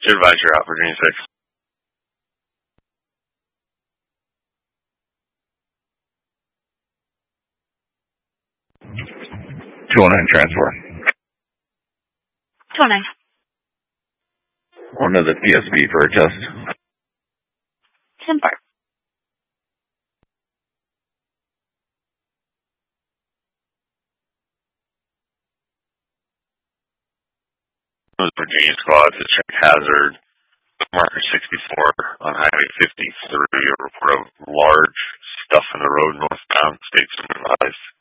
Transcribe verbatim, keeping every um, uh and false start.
Should advise you're out, Virginia six. two oh nine transfer. two oh nine. One to the P S B for a test. ten four. Virginia squad to check hazard. Marker sixty-four on Highway fifty-three. A report of large stuff in the road northbound. States advised.